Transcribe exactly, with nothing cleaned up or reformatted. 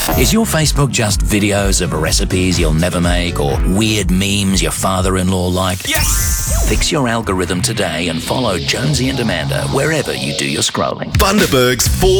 Is your Facebook just videos of recipes you'll never make or weird memes your father-in-law liked? Yes! Fix your algorithm today and follow Jonesy and Amanda wherever you do your scrolling. Bundaberg's four